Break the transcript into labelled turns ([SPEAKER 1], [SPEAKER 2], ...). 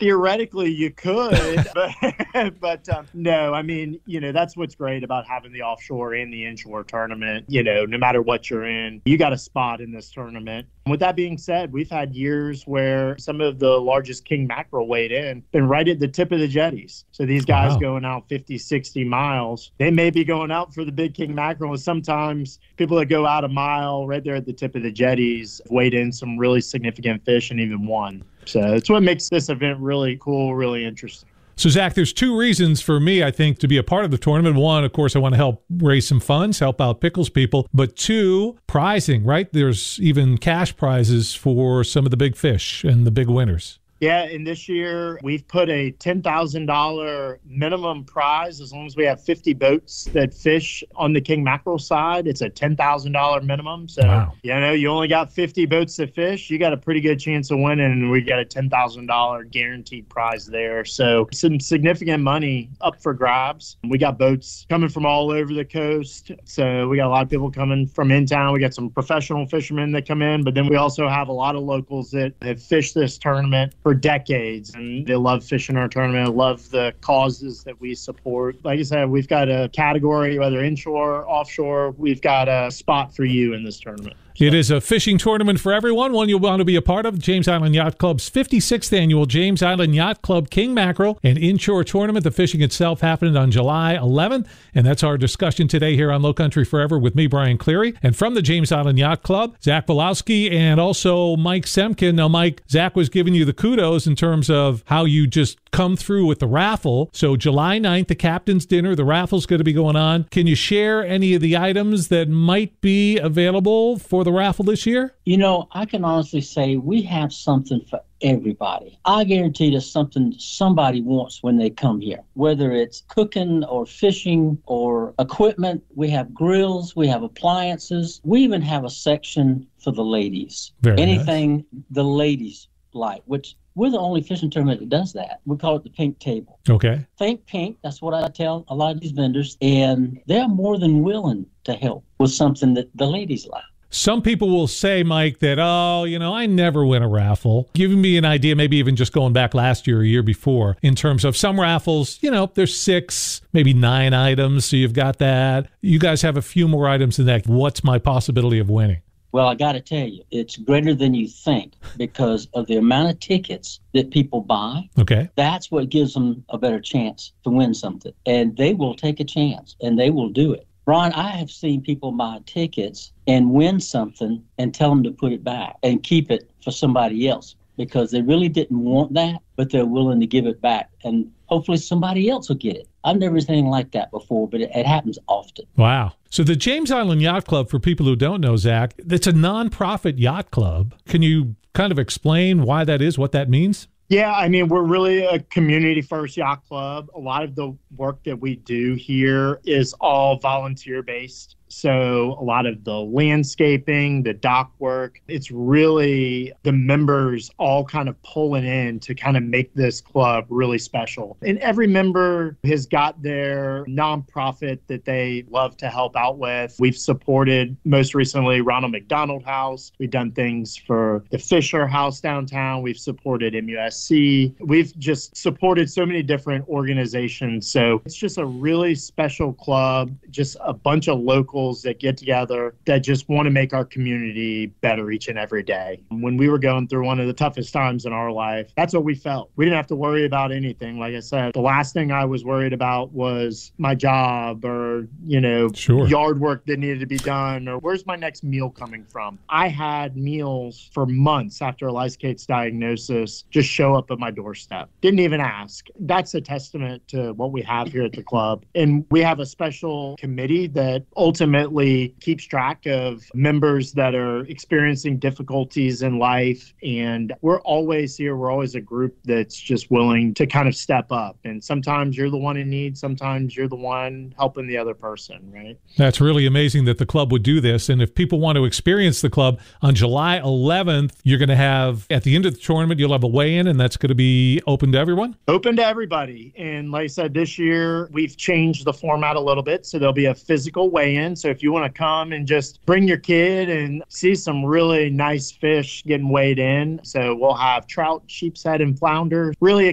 [SPEAKER 1] Theoretically, you could, but no, I mean, that's what's great about having the offshore and the inshore tournament. No matter what you're in, you got a spot in this tournament. With that being said, we've had years where some of the largest king mackerel weighed in been right at the tip of the jetties. So these guys going out 50, 60 miles, they may be going out for the big king mackerel. And sometimes people that go out a mile right there at the tip of the jetties weighed in some really significant fish and even won. So it's what makes this event really cool, really interesting.
[SPEAKER 2] So, Zach, there's two reasons for me, I think, to be a part of the tournament. One, of course, I want to help raise some funds, help out Pickles people. But two, prizing, right? There's even cash prizes for some of the big fish and the big winners.
[SPEAKER 1] Yeah, and this year we've put a $10,000 minimum prize as long as we have 50 boats that fish on the king mackerel side. It's a $10,000 minimum. So, you only got 50 boats to fish. You got a pretty good chance of winning, and we got a $10,000 guaranteed prize there. So some significant money up for grabs. We got boats coming from all over the coast. So we got a lot of people coming from in town. We got some professional fishermen that come in, but then we also have a lot of locals that have fished this tournament for decades, and they love fishing our tournament, love the causes that we support. Like I said, we've got a category, whether inshore, offshore, we've got a spot for you in this tournament.
[SPEAKER 2] It is a fishing tournament for everyone, one you'll want to be a part of. James Island Yacht Club's 56th annual James Island Yacht Club King Mackerel and Inshore Tournament. The fishing itself happened on July 11th, and that's our discussion today here on Low Country Forever with me, Brian Cleary. And from the James Island Yacht Club, Zach Walowski and also Mike Semkin. Now, Mike, Zach was giving you the kudos in terms of how you just come through with the raffle. So July 9th, the captain's dinner, the raffle's going to be going on. Can you share any of the items that might be available for the raffle this year?
[SPEAKER 3] I can honestly say we have something for everybody. I guarantee there's something somebody wants when they come here, whether it's cooking or fishing or equipment. We have grills, we have appliances. We even have a section for the ladies. Anything the ladies like, which we're the only fishing tournament that does that. We call it the pink table.
[SPEAKER 2] Okay.
[SPEAKER 3] Think pink. That's what I tell a lot of these vendors. And they're more than willing to help with something that the ladies like.
[SPEAKER 2] Some people will say, Mike, that, I never win a raffle. Giving me an idea, maybe even just going back last year or year before, in terms of some raffles, there's 6, maybe 9 items. So you've got that. You guys have a few more items than that. What's my possibility of winning?
[SPEAKER 3] Well, I got to tell you, it's greater than you think because of the amount of tickets that people buy.
[SPEAKER 2] Okay.
[SPEAKER 3] That's what gives them a better chance to win something. And they will take a chance, and they will do it. Ron, I have seen people buy tickets and win something and tell them to put it back and keep it for somebody else because they really didn't want that, but they're willing to give it back. And hopefully somebody else will get it. I've never seen anything like that before, but it happens often.
[SPEAKER 2] Wow. So the James Island Yacht Club, for people who don't know, Zach, it's a nonprofit yacht club. Can you kind of explain why that is, what that means?
[SPEAKER 1] Yeah, I mean, we're really a community-first yacht club. A lot of the work that we do here is all volunteer-based. So a lot of the landscaping, the dock work, it's really the members all kind of pulling in to kind of make this club really special. And every member has got their nonprofit that they love to help out with. We've supported most recently Ronald McDonald House. We've done things for the Fisher House downtown. We've supported MUSC. We've just supported so many different organizations. So it's just a really special club, just a bunch of locals that get together that just want to make our community better each and every day. When we were going through one of the toughest times in our life, that's what we felt. We didn't have to worry about anything. Like I said, the last thing I was worried about was my job or, yard work that needed to be done or where's my next meal coming from. I had meals for months after Eliza Kate's diagnosis just show up at my doorstep. Didn't even ask. That's a testament to what we have here at the club. And we have a special committee that ultimately keeps track of members that are experiencing difficulties in life. And we're always here. We're always a group that's just willing to kind of step up. And sometimes you're the one in need. Sometimes you're the one helping the other person, right?
[SPEAKER 2] That's really amazing that the club would do this. And if people want to experience the club on July 11th, you're going to have, at the end of the tournament, you'll have a weigh-in, and that's going to be open to everyone?
[SPEAKER 1] Open to everybody. And like I said, this year, we've changed the format a little bit. So there'll be a physical weigh-in. So if you want to come and just bring your kid and see some really nice fish getting weighed in. So we'll have trout, sheep's head, and flounder. Really